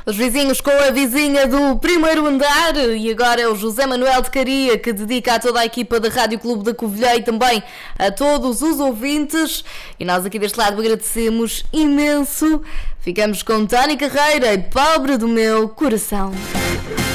Os vizinhos com a vizinha do primeiro andar. E agora é o José Manuel de Caria, que dedica a toda a equipa da Rádio Clube da Covilhã e também a todos os ouvintes. E nós aqui deste lado agradecemos imenso. Ficamos com Tony Carreira e Pobre do Meu Coração.